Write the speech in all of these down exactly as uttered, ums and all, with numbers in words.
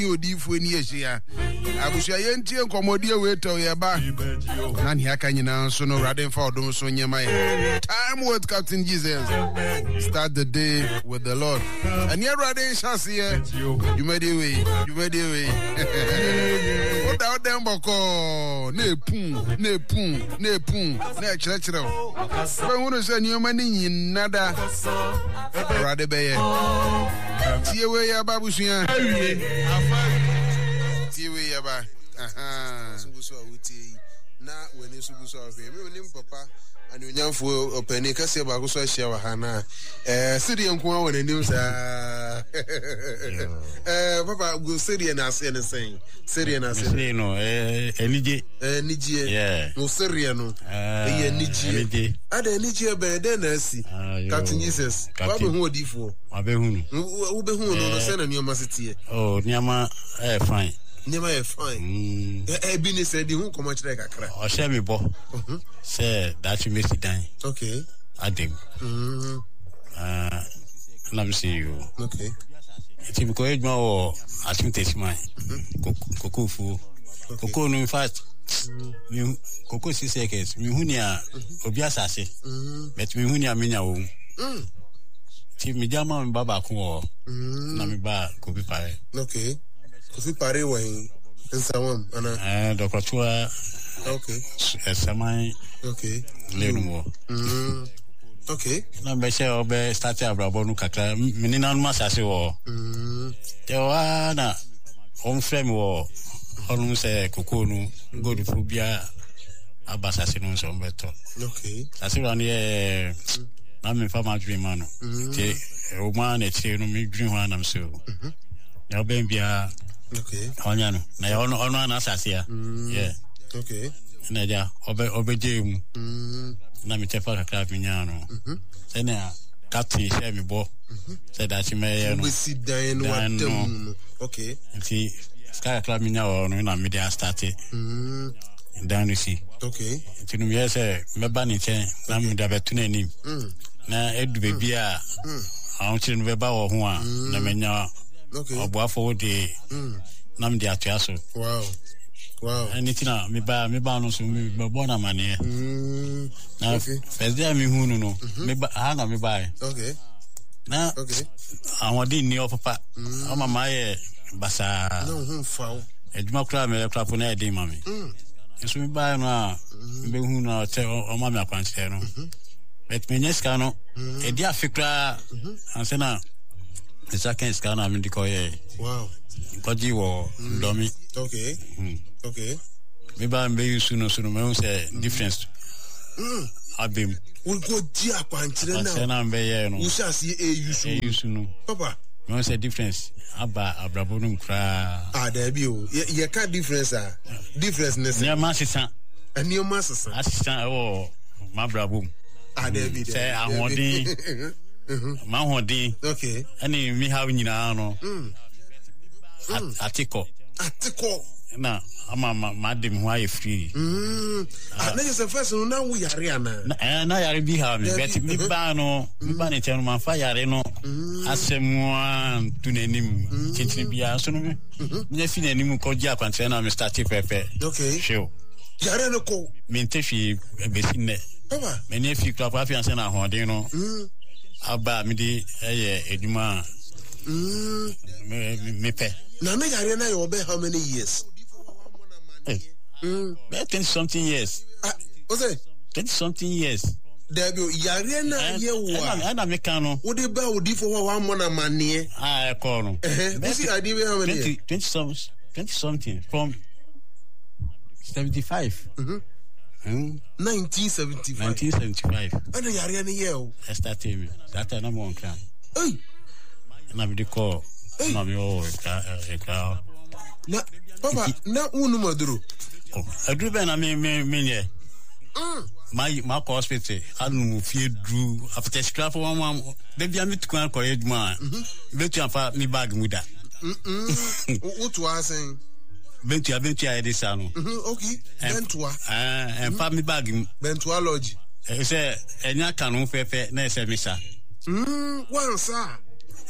odifo ni ehia abusua yentie nkomodie weto ye ba na ni aka nyina so no Raden fa odom so nyema ye time with Captain Jesus. Start the day with the Lord and here Raden chance here you made it way you made it way what out them boko ne pun ne pun ne pun ne chirechire o wonu se nyoma ni nyinada Rade beye tie we ya babusua tiwe yaba aha suguso awuti na wani suguso afi me onim papa ani onyamfo opani kase ba guso ahia wa hana eh sidi enko awon anim sa eh papa go sidi na ase ne sen sidi na ase sidi no eh enije eh enije no sidi no eh enije ada enije be de na asi Captain Jesus wa be hu odifo wa be hu no wo be hu no no se na nioma setie oh niama eh fine Never a fine. Eh, Bini said, you won't come much like a crack. Or share me, bo. Say that you miss it down. Okay. I think. Uh, let me see you. Okay. It's because more, I think it's mine. Cocoa food. Cocoa, no, in fact, you cocoa six seconds. Mihunia, Obiasasi. But Mihunia Mina. Tiv me jama and Baba Ko. Namiba could be pare. Okay. Kofi pare when nsawam ana eh dokwatua okay esamai okay lenumo mm okay na be she obe start abrabo nu kakra menina nu masase wo mm te wa na on frame wo onu se kokonu godu phobia abasase nu so mbeto okay asira ni eh na me fama dream ano te o ma na tire no me dream ho anam so mhm ya ben bia okay onyano na ya ono ono na asasia yeah okay na ja obe obeje mu mm na mi tefa kakra pinyano mhm se na Captain share me bo se that me no we sit down what them okay nti ska kakra minya ono na media start mm dan you see okay nti no me say me ba ni chen na me da betu na nim na edu bebi a awon chire no be ba wo ho a na menya okay obuafo de nam de atuaso wow wow anything na me ba me ba no so me bo na mane mm na first day me hunu no me ba ha na me ba okay na okay awon de ni opapa o mama ye basa no hu fa ejuma kura me kura po na e de mami mm so me ba no a me hunu na te o mama akwanche no bet me nyeska no e dia fikra ansena the second scan I'm in the coye. Wow. Koji wo domi. Okay. Okay. Me ba mbe yusu no so no me say difference. Mm. Abim. We go dia kwanchire na. Say na mbe ye no. We shall see a yusu. E yusu no. Papa. Me say difference. Aba abrabo no kra. Ah there be o. Ye ka difference ah. Difference ness. Nya ma sisan. Ani o ma sisan. Asisan o ma brabo. Ah there be there. Say ahodi. Ma hodi okay ani mi ha nyina no mm atiko atiko na ama ma dem ho aye free mm ah na just first no na wo yare ana eh na yare bi ha mi bet mi ba no mi ba ne tenu ma fa yare no asemu an tunanim chinchini bia so no mi nya fi nanim ko ji akwante na mi start pepe okay show yare no ko mi ntefi besinne baba me ne fi kwa kwa fi anse na hodin no mm aba mi di eye eduma mm me me pe na na yare na yo be how many years eh mm twenty something years ah what's it twenty something years there be yare na ye wo a na me kan no wo de ba odi for wa mo na mane ah e ko no eh we see adi be how many twenty twenty something twenty something from seventy-five mhm Hmm. nineteen seventy-five. nineteen seventy-five. Ana yare ni ye o. I started me. That time I'm on clan. Hey. Na me de call. Na me o e ka. Na papa na unu maduro. Oh, adru be na me me me ye. Mm. My my hospital. Anu fie dru after scrap one one. Baby am to kan ko eduma. Mhm. Betu afa mi bag muda. Mhm. Utu asen. Bentua bentua e de sa no. Mhm okay. Bentua. Ah, en fa mi bag. Bentua lodge. E se enya kanu fefe na ese mi sa. Mm, one sa.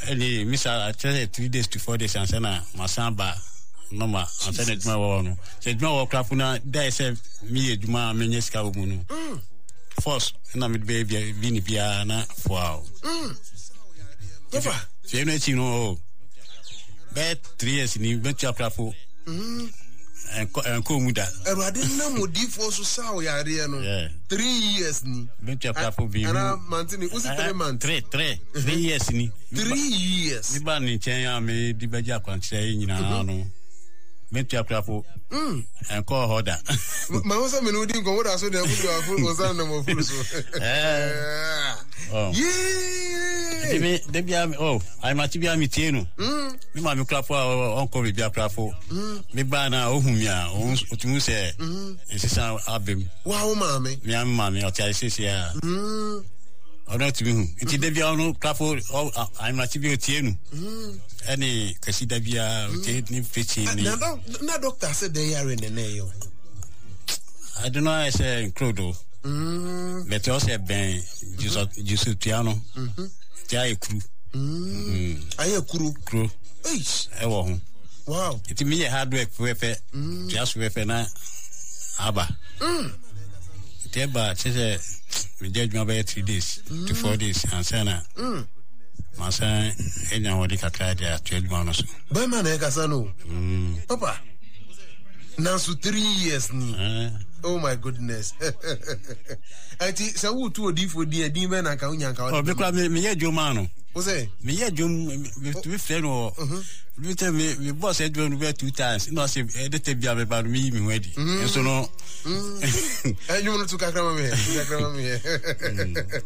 any misa I tell three days to four days and sana masamba mama and send it my one say no work craft na there say me eduma menye sika wo mu no first na me baby vini bia na wow mm papa say no chi no bet three years ni venture craft mm en ko muda erade na modi for so sa o yare no three years ni venture craft bi ana mantini usi three months three three three years ni three years ni ba ni chen ya me di beja kwanche nyina no venture craft mm en ko hoda ma wo sa me no di nko wo da so de fudu afu wo sa na mo fudu so eh oh yeah me de bia oh ai ma ti bia mi tie no mm mi ma mi craft on ko bia craft mm mi ba na ohumia o tumu se mm esisa abem wa wo ma me mi am ma me o ti asisi ya mm ona ti bi hu ti de bia no craft ai ma ti bia tie no mm any kasi da bia ti ni fichi ni na na doctor said they are in the yo I don't know I say include mm but also ben Jesus Jesus piano mhm tia ekuru mm aye kuru kuru eish e wo ho wow it me hard work we fe just we fe na aba mm te ba che se me judge me about three days to four days and sana mm masa enya wodi kakra dia twelve months ba man e kasa no mm papa na so three years ni eh oh my goodness ati sa wo tu odi fo di edi me na ka unya ka o be kwa me ye joma no o say me ye jom me friend o me tell me me boss e jom no two times no say e de te bia me ba me mi wedi so no eh you want to kakra me kakra me